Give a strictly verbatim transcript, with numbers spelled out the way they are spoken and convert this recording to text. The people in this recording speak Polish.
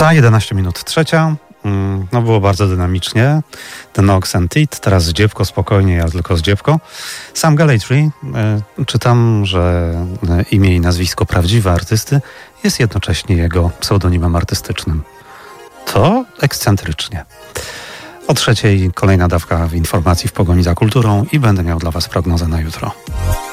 Za jedenaście minut trzecia. No było bardzo dynamicznie. The Knox and Teeth, teraz Zdziebko, spokojnie, ja tylko Zdziebko. Sam Galatry, czytam, że imię i nazwisko prawdziwe artysty jest jednocześnie jego pseudonimem artystycznym. To ekscentrycznie. O trzeciej kolejna dawka w informacji w pogoni za kulturą i będę miał dla Was prognozę na jutro.